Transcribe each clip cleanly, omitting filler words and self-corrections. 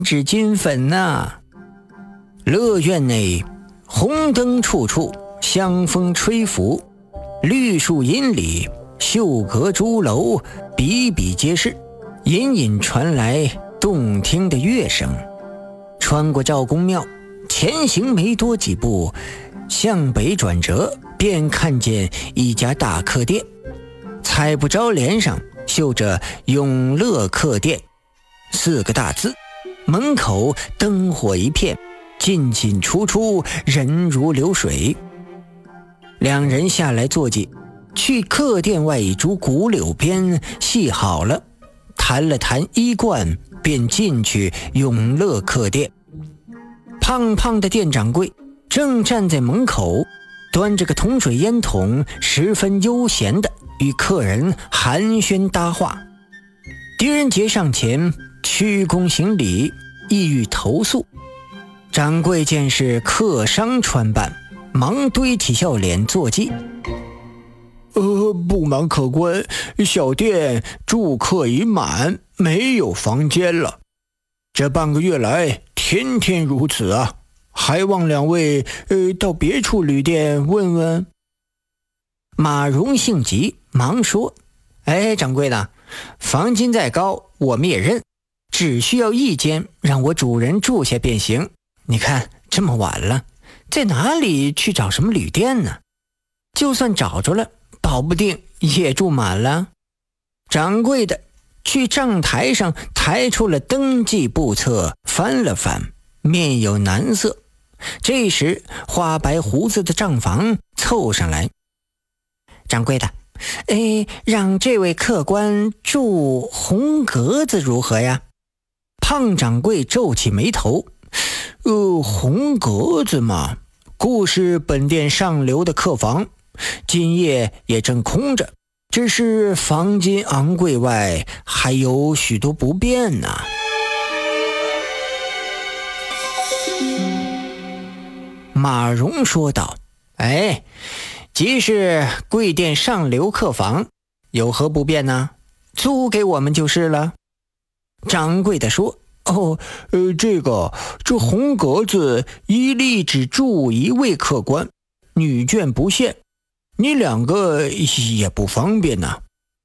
纸金粉呐。乐院内红灯处处，香风吹拂，绿树荫里，秀阁朱楼，比比皆是，隐隐传来动听的乐声。穿过赵公庙，前行没多几步，向北转折，便看见一家大客店，彩布招联上绣着永乐客店4个大字，门口灯火一片，进进出出，人如流水。两人下来坐骑，去客店外一株古柳边系好了，谈了谈衣冠，便进去永乐客店。胖胖的店掌柜正站在门口，端着个铜水烟筒，十分悠闲地与客人寒暄搭话。狄仁杰上前鞠躬行礼，意欲投诉。掌柜见是客商穿扮，忙堆起笑脸作揖： 不瞒客官，小店住客已满，没有房间了。这半个月来天天如此啊，还望两位到别处旅店问问。 马荣性急，忙说：掌柜的，房金再高我们也认，只需要一间让我主人住下便行。你看这么晚了，在哪里去找什么旅店呢？就算找着了，保不定也住满了。掌柜的去账台上抬出了登记簿册，翻了翻，面有难色。这时花白胡子的账房凑上来：掌柜的，让这位客官住红格子如何呀？胖掌柜皱起眉头： 红格子嘛，故是本店上流的客房，今夜也正空着，只是房金昂贵外，还有许多不便呢。 马荣说道：即是贵店上流客房，有何不便呢？租给我们就是了。掌柜的说： 这红格子一例只住一位客官，女眷不限，你两个也不方便呢。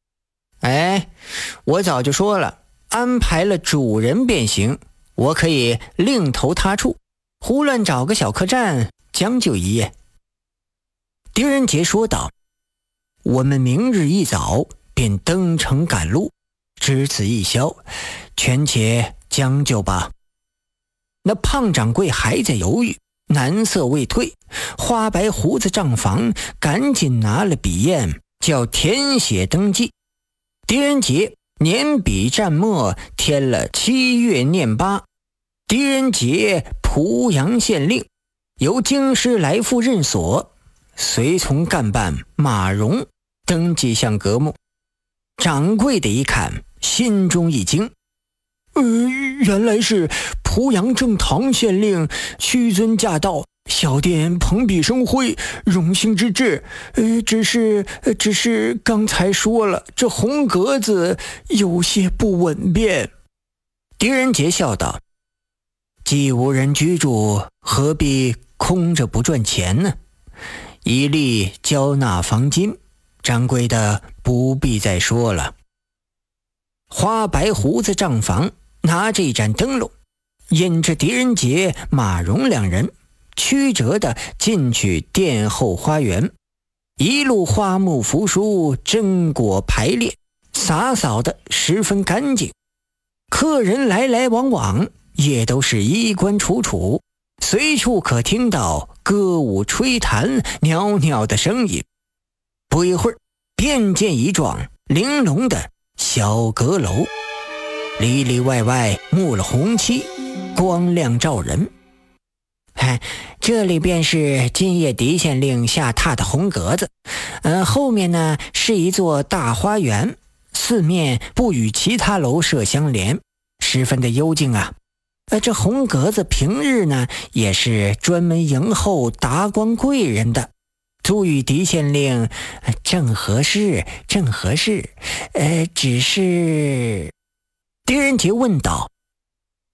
我早就说了，安排了主人便行，我可以另投他处，胡乱找个小客栈将就一夜。狄仁杰说道：我们明日一早便登城赶路，只此一宵，权且将就吧。那胖掌柜还在犹豫，难色未退，花白胡子账房赶紧拿了笔砚，叫填写登记。狄仁杰年笔蘸墨，填了7月念8，狄仁杰濮阳县令，由京师来复任所，随从干办马荣登记项阁目。掌柜的一看，心中一惊： 原来是濮阳正堂县令屈尊驾到，小店蓬荜生辉，荣幸之至。只是刚才说了，这红格子有些不稳便。 狄仁杰笑道：既无人居住，何必空着不赚钱呢？一例交纳房金，掌柜的不必再说了。花白胡子账房拿着一盏灯笼，引着狄仁杰、马荣两人曲折地进去殿后花园。一路花木扶疏，榛果排列，洒扫的十分干净。客人来来往往，也都是衣冠楚楚，随处可听到歌舞吹弹袅袅的声音。不一会儿，便见一幢玲珑的小阁楼，里里外外幕了红漆，光亮照人。这里便是今夜狄县令下榻的红格子，后面呢是一座大花园，四面不与其他楼舍相连，十分的幽静啊。这红格子平日呢也是专门迎候达官贵人的，租与狄县令正合适。只是……狄仁杰问道：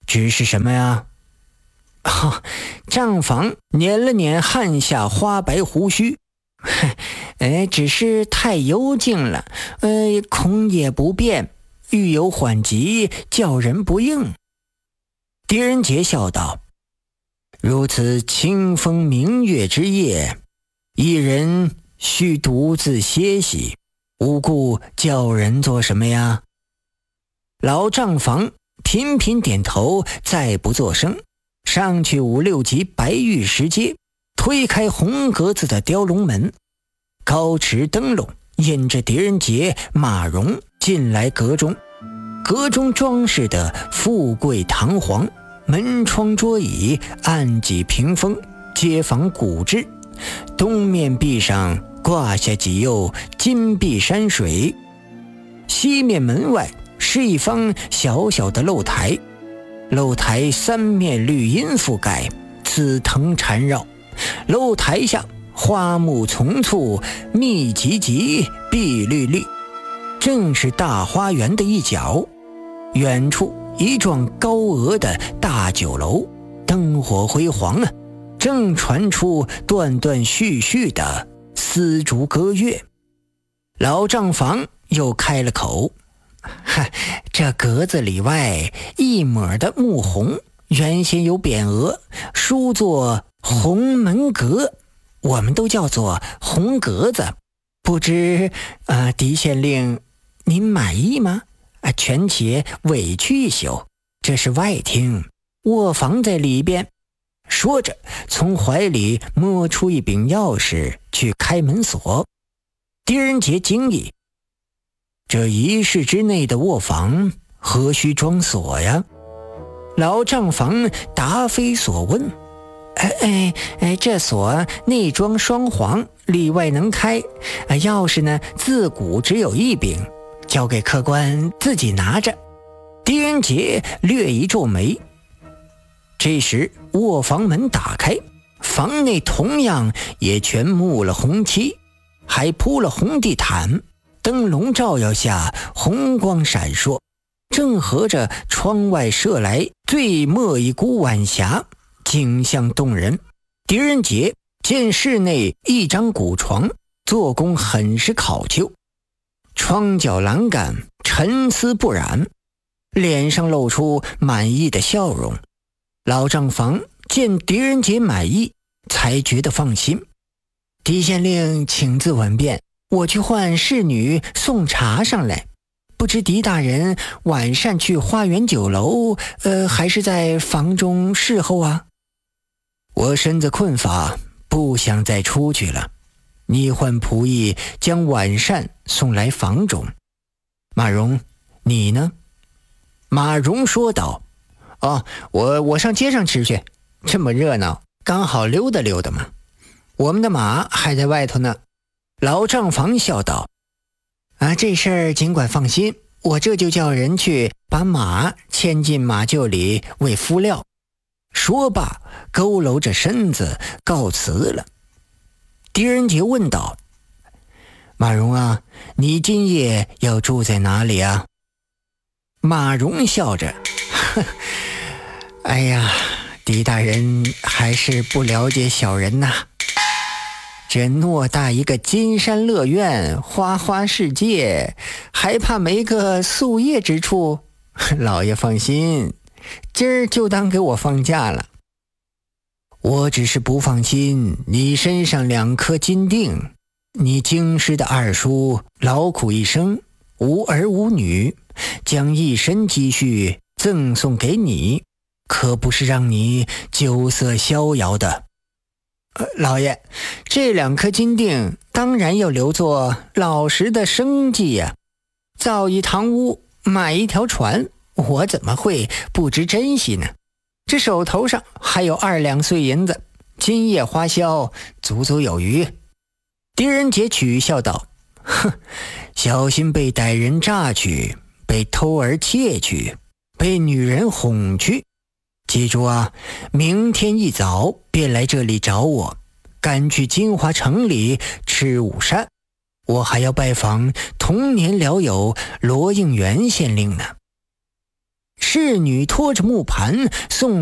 只是什么呀？ 账房捻了捻汗下花白胡须，只是太幽静了，空也不便，欲有缓急，叫人不应。 狄仁杰笑道：如此清风明月之夜，一人须独自歇息，无故叫人做什么呀？ 老账房频频点头，再不作声，上去5、6级白玉石阶，推开红格子的雕龙门，高持灯笼引着狄仁杰、马蓉进来阁中。阁中装饰的富贵堂皇，门窗桌椅、案几屏风皆仿古制，东面壁上挂下几釉金碧山水，西面门外是一方小小的露台，露台3面绿荫覆盖，紫藤缠绕，露台下花木丛簇，密集集，碧绿绿，正是大花园的一角。远处一幢高额的大酒楼，灯火辉煌啊，正传出断断续续的丝竹歌乐。老账房又开了口：这格子里外一抹的木红，原先有匾额，书作红门阁，我们都叫做红格子。不知狄县令您满意吗？权且委屈一宿，这是外厅，卧房在里边。说着从怀里摸出一柄钥匙去开门锁。狄仁杰惊异，这1室之内的卧房何须装锁呀？老账房答非所问。这锁内装双簧，里外能开，钥匙呢自古只有1柄，交给客官自己拿着。狄仁杰略一皱眉。这时卧房门打开，房内同样也全幕了红漆，还铺了红地毯，灯笼照耀下红光闪烁，正合着窗外射来最末一股晚霞，景象动人。狄仁杰见室内一张古床，做工很是考究，窗角栏杆沉丝不染，脸上露出满意的笑容。老账房见狄仁杰满意，才觉得放心。狄县令请自稳便，我去唤侍女送茶上来。不知狄大人晚上去花园酒楼，还是在房中侍候啊？我身子困乏，不想再出去了。你唤仆役将晚膳送来房中。马蓉，你呢？马蓉说道：我上街上吃去，这么热闹，刚好溜达溜达嘛。我们的马还在外头呢。老账房笑道：这事儿尽管放心，我这就叫人去把马牵进马厩里喂敷料。说罢佝偻着身子告辞了。狄仁杰问道：马蓉啊，你今夜要住在哪里啊？马蓉笑着：哎呀，狄大人还是不了解小人呐。这偌大一个金山乐苑，花花世界，还怕没个宿夜之处？老爷放心，今儿就当给我放假了。我只是不放心你身上2颗金锭，你京师的二叔劳苦一生，无儿无女，将一身积蓄赠送给你，可不是让你酒色逍遥的。老爷，这2颗金锭当然要留作老实的生计呀。造一堂屋，买一条船，我怎么会不知珍惜呢？这手头上还有2两碎银子，今夜花销足足有余。狄仁杰取笑道：小心被歹人榨去，被偷儿窃去，被女人哄去。记住啊，明天一早便来这里找我，赶去金华城里吃午膳。我还要拜访童年老友罗应元县令呢。 侍女拖着木盘送